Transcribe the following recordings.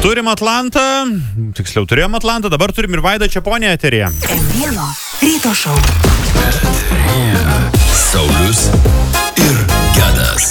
Turim Atlantą, tiksliau turėjom Atlantą, dabar turim ir Vaidą Čeponį eteryje. M1 ryto šou. Saulius ir Gedas.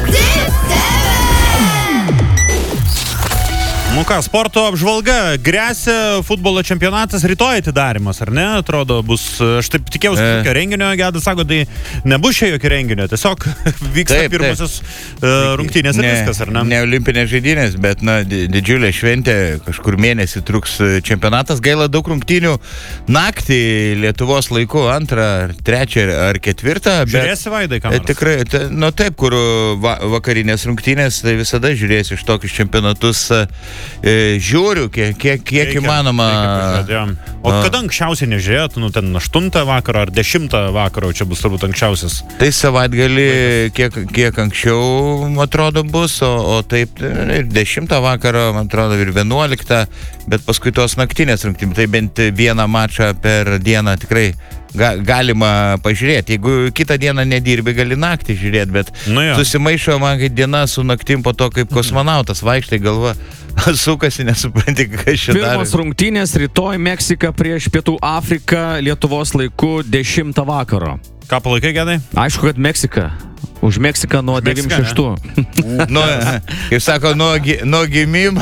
Nu ką, sporto apžvalga, gresia futbolo čempionatas rytoj atidarimas, ar ne? Atrodo, bus, aš taip tikėjausi tokio renginio, Gedas sako, tai nebus čia jokio renginio, tiesiog vyksta pirmosios rungtynės ir viskas, ar ne? Ne olimpinės žaidynės, bet didžiulė šventė, kažkur mėnesį truks čempionatas, gaila daug rungtynių naktį Lietuvos laiku, 2, 3 ar 4. Žiūrėsi, Vaidai, ką nors? Tikrai, taip, kur vakarinės rungtynės, tai visada žiūrėsi iš tokius čempionatus. Žiūriu, kiek įmanoma. O kada anksčiausiai nežiūrėt, ten 8 vakaro ar 10 vakaro, čia bus turbūt anksčiausias? Tai savaitgalį kiek anksčiau, atrodo, bus, o taip 10 vakaro, man atrodo, ir 11, bet paskui tos naktinės rungtynės, tai bent vieną mačą per dieną tikrai galima pažiūrėti. Jeigu kitą dieną nedirbi, gali naktį žiūrėti, bet susimaišo man diena su naktim po to, kaip kosmonautas vaikštai, galva sukasi, nesupranti, kas čia daro. Pirmos rungtynės rytoj Meksika prieš Pietų Afriką Lietuvos laiku 10 vakaro. Ką palaikai, Gedai? Aišku, kad Meksika. Už Meksiką nuo 96. Kaip sako, nuo gimimo.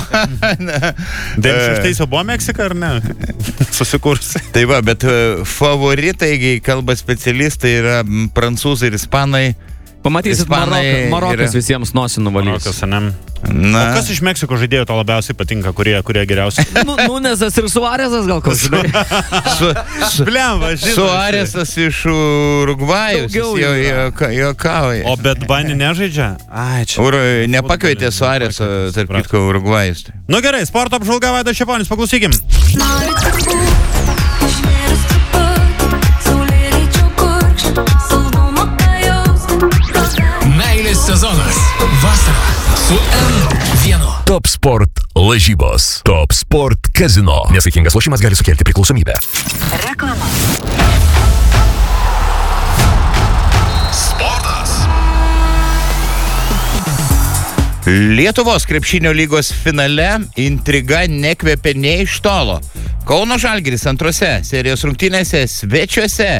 96 jau buvo Meksika, ar ne? Susikurs. Tai va, bet favoritai, kalba specialistai, yra prancūzai ir ispanai. Pamatysit, Marokas visiems nosį nuvalys. O kas iš Meksikos žaidėjų to labiausiai patinka, kurie geriausiai? Nunesas ir Suarezas gal kas? Suarezas iš Urugvajus, juokauja. O bet Bani nežaidžia? Nepakvietė Suarezo, tarp kitko, Urugvajus. Nu gerai, sporto apžvalga, Vaidas Čeponis, paklausykim. Meilės sezonas. Vasara su M1. Top Sport lažybos. Top Sport Casino. Nesaikingas lošimas gali sukelti priklausomybę. Reklama. Sportas. Lietuvos krepšinio lygos finale intriga nekvepia nei iš tolo. Kauno Žalgiris antrose serijos rungtynėse svečiuose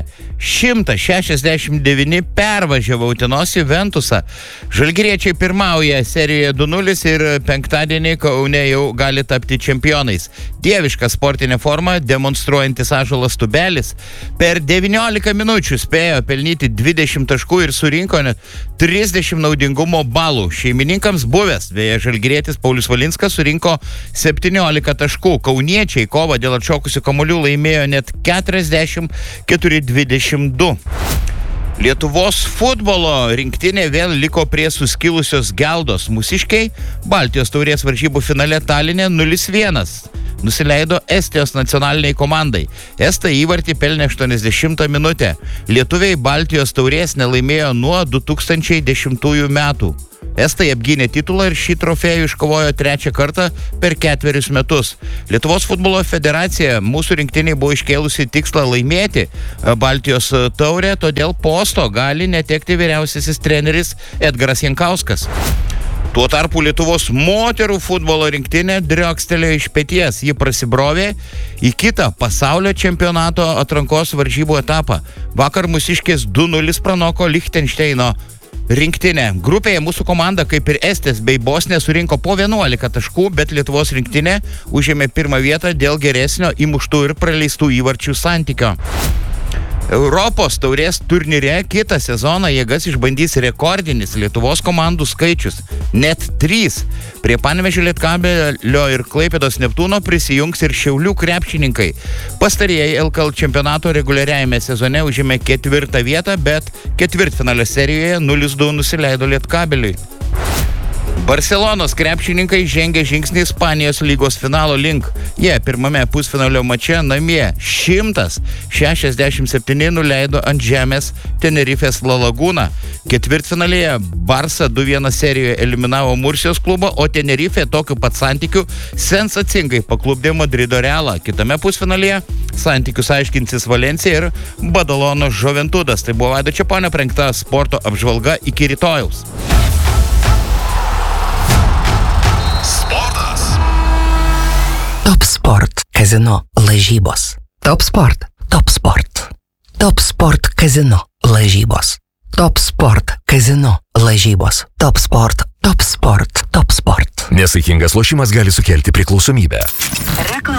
169 pervažiavo Utenos Juventusą. Žalgiriečiai pirmauja serijoje 2-0 ir penktadienį Kaune jau gali tapti čempionais. Dieviška sportinė forma demonstruojantis Ąžuolas Tubelis per 19 minučių spėjo pelnyti 20 taškų ir surinko net 30 naudingumo balų. Šeimininkams buvęs žalgirietis Paulius Valinskas surinko 17 taškų. Kauniečiai kovą dėl atšokusių kamuolių laimėjo net 44-22. Lietuvos futbolo rinktinė vėl liko prie suskilusios geldos. Mūsiškiai Baltijos taurės varžybų finale Taline 0-1 nusileido Estijos nacionaliniai komandai. Estai įvartį pelnė 80 minutę. Lietuviai Baltijos taurės nelaimėjo nuo 2010 metų. Estai apgynė titulą ir šį trofėjų iškovojo 3 kartą per 4 metus. Lietuvos futbolo federacija mūsų rinktiniai buvo iškėlusi tikslą laimėti Baltijos taurę, todėl posto gali netekti vyriausiasis treneris Edgaras Jankauskas. Tuo tarpu Lietuvos moterų futbolo rinktinė driokstelėjo iš peties. Ji prasibrovė į kitą pasaulio čempionato atrankos varžybų etapą. Vakar mūsiškės 2-0 pranoko Lichtenšteino rinktinė. Grupėje mūsų komanda, kaip ir Estės bei Bosnė, surinko po 11 taškų, bet Lietuvos rinktinė užėmė pirmą vietą dėl geresnio įmuštų ir praleistų įvarčių santykio. Europos taurės turnyre kitą sezoną jėgas išbandys rekordinis Lietuvos komandų skaičius. Net 3. Prie Panevėžio Lietkabelio ir Klaipėdos Neptūno prisijungs ir Šiaulių krepšininkai. Pastarieji LKL čempionato reguliariajame sezone užėmė 4 vietą, bet ketvirtfinalio serijoje 0-2 nusileido Lietkabeliui. Barcelonos krepšininkai žengė žingsnį Ispanijos lygos finalo link. Jie pirmame pusfinalio mače namie 167 nuleido ant žemės Tenerifės La Laguna. Ketvirtfinalėje Barça 2-1 serijoje eliminavo Mursijos klubą, o Tenerifė tokiu pat santykiu sensacingai paklupdė Madrido Realą. Kitame pusfinalėje santykius aiškinsis Valencija ir Badalono Žuventudas. Tai buvo Vaido Čeponio parengta sporto apžvalga. Iki rytojaus. Top Sport Casino lažybos. Top Sport. Top Sport. Top Sport Casino lažybos. Top Sport Casino lažybos. Top Sport. Top Sport. Top Sport. Nesaikingas lošimas gali sukelti priklausomybę. Reklama.